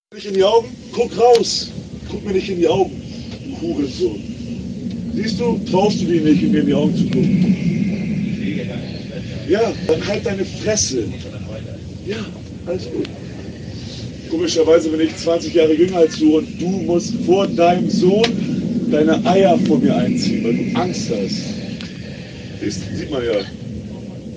Nicht in die Augen, guck raus. Guck mir nicht in die Augen, du Hurensohn. Siehst du, traust du dir nicht, mir in die Augen zu gucken? Ja, dann halt deine Fresse. Ja, alles gut. Komischerweise bin ich 20 Jahre jünger als du und du musst vor deinem Sohn deine Eier vor mir einziehen, weil du Angst hast. Das sieht man ja.